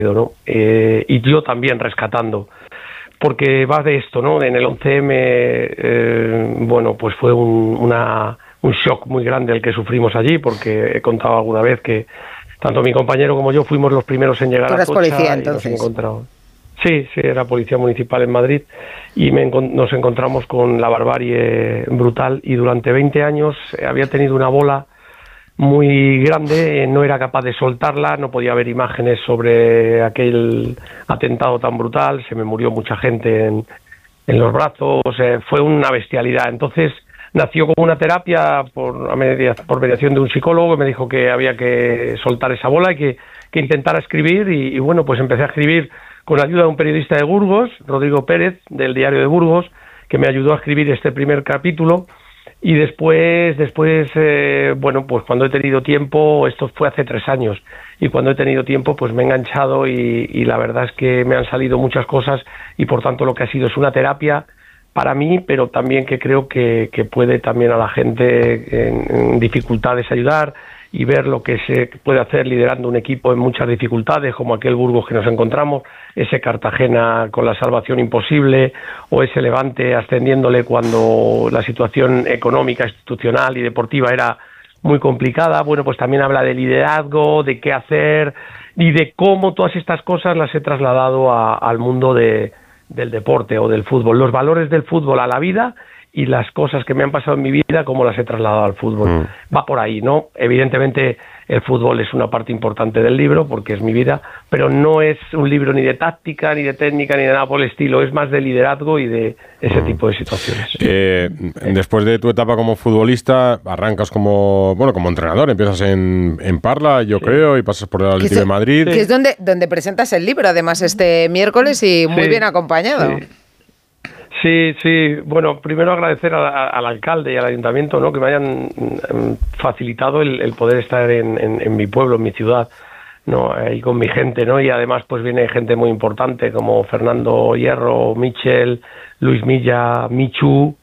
¿no? Y yo también rescatando, porque va de esto, ¿no? En el 11M, bueno, pues fue un shock muy grande el que sufrimos allí, porque he contado alguna vez que tanto mi compañero como yo fuimos los primeros en llegar a Atocha. Policía, entonces. Y nos encontramos. Sí, era policía municipal en Madrid, y nos encontramos con la barbarie brutal, y durante 20 años había tenido una bola muy grande, no era capaz de soltarla, no podía ver imágenes sobre aquel atentado tan brutal, se me murió mucha gente en los brazos, fue una bestialidad. Entonces nació como una terapia por mediación de un psicólogo que me dijo que había que soltar esa bola y que intentara escribir, y bueno, pues empecé a escribir con la ayuda de un periodista de Burgos, Rodrigo Pérez, del Diario de Burgos, que me ayudó a escribir este primer capítulo. Y después, bueno, pues cuando he tenido tiempo, esto fue hace 3 años, y cuando he tenido tiempo, pues me he enganchado, y la verdad es que me han salido muchas cosas, y por tanto lo que ha sido es una terapia para mí, pero también que creo que puede también a la gente en dificultades ayudar, y ver lo que se puede hacer liderando un equipo en muchas dificultades, como aquel Burgos que nos encontramos, ese Cartagena con la salvación imposible, o ese Levante ascendiéndole cuando la situación económica, institucional y deportiva era muy complicada. Bueno, pues también habla de liderazgo, de qué hacer, y de cómo todas estas cosas las he trasladado al mundo del deporte o del fútbol, los valores del fútbol a la vida, y las cosas que me han pasado en mi vida, cómo las he trasladado al fútbol. Va por ahí, ¿no? Evidentemente el fútbol es una parte importante del libro, porque es mi vida, pero no es un libro ni de táctica, ni de técnica, ni de nada por el estilo, es más de liderazgo y de ese tipo de situaciones. Después de tu etapa como futbolista, arrancas como entrenador, empiezas en Parla, yo creo, y pasas por el Atlético de Madrid. Que es donde presentas el libro, además, este miércoles, y muy bien acompañado. Sí, bueno, primero agradecer al alcalde y al ayuntamiento, ¿no?, que me hayan facilitado el poder estar en mi pueblo, en mi ciudad, ¿no?, ahí con mi gente, ¿no?, y además pues viene gente muy importante como Fernando Hierro, Michel, Luis Milla, Michu,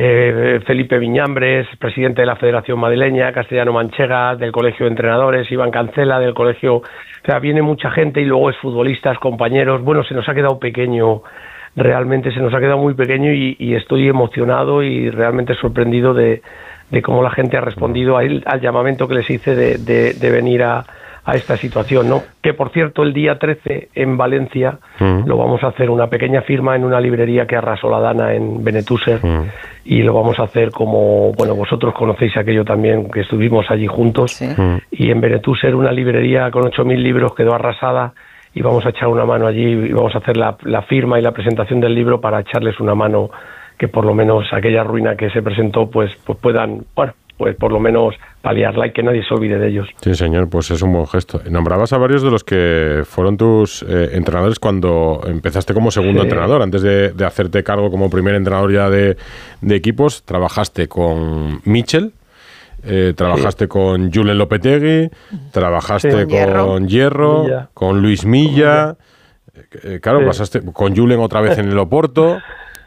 Felipe Viñambres, presidente de la Federación Madrileña, Castellano Manchega, del Colegio de Entrenadores, Iván Cancela, del Colegio, o sea, viene mucha gente, y luego es futbolistas, compañeros. Bueno, se nos ha quedado pequeño. Realmente se nos ha quedado muy pequeño, y estoy emocionado y realmente sorprendido de cómo la gente ha respondido al llamamiento que les hice de venir a esta situación, ¿no? Que, por cierto, el día 13 en Valencia lo vamos a hacer una pequeña firma en una librería que arrasó la Dana en Benetúser, y lo vamos a hacer como, bueno, vosotros conocéis aquello también, que estuvimos allí juntos, y en Benetúser una librería con 8.000 libros quedó arrasada, y vamos a echar una mano allí, y vamos a hacer la firma y la presentación del libro para echarles una mano, que por lo menos aquella ruina que se presentó pues puedan, bueno, pues por lo menos paliarla, y que nadie se olvide de ellos. Sí, señor, pues es un buen gesto. Nombrabas a varios de los que fueron tus entrenadores cuando empezaste como segundo entrenador. Antes de hacerte cargo como primer entrenador ya de equipos, trabajaste con Michel, trabajaste con Julen Lopetegui, trabajaste con Hierro, Milla, con Luis Milla, claro, pasaste con Julen otra vez en el Oporto.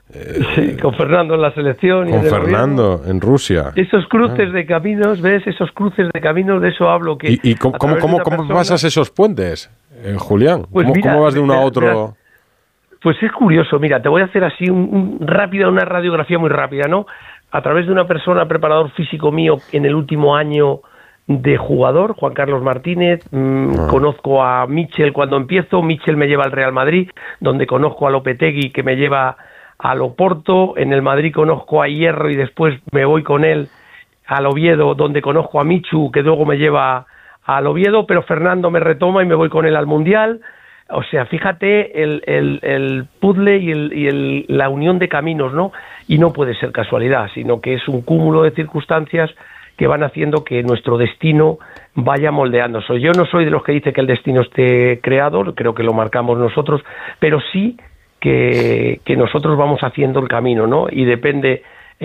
Con Fernando en la selección. Con Fernando en Rusia. Esos cruces de caminos, ¿ves? Esos cruces de caminos, de eso hablo. ¿Y cómo pasas esos puentes, Julián? Pues ¿Cómo vas de uno a otro? Mira, pues es curioso, mira, te voy a hacer así una radiografía muy rápida, ¿no? A través de una persona, preparador físico mío en el último año de jugador, Juan Carlos Martínez, conozco a Michel cuando empiezo, Michel me lleva al Real Madrid, donde conozco a Lopetegui, que me lleva al Oporto, en el Madrid conozco a Hierro y después me voy con él al Oviedo, donde conozco a Michu, que luego me lleva al Oviedo, pero Fernando me retoma y me voy con él al Mundial. O sea, fíjate el puzzle y la unión de caminos, ¿no? Y no puede ser casualidad, sino que es un cúmulo de circunstancias que van haciendo que nuestro destino vaya moldeándose. Yo no soy de los que dice que el destino esté creado, creo que lo marcamos nosotros, pero sí que nosotros vamos haciendo el camino, ¿no? Y depende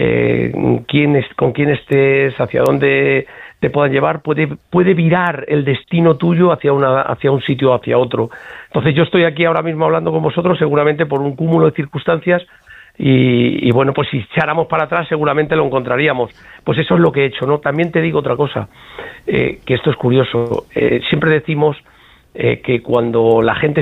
con quién estés, hacia dónde te puedan llevar, puede virar el destino tuyo hacia un sitio o hacia otro. Entonces yo estoy aquí ahora mismo hablando con vosotros seguramente por un cúmulo de circunstancias, y bueno, pues si echáramos para atrás seguramente lo encontraríamos. Pues eso es lo que he hecho, ¿no? También te digo otra cosa, que esto es curioso. Siempre decimos que cuando la gente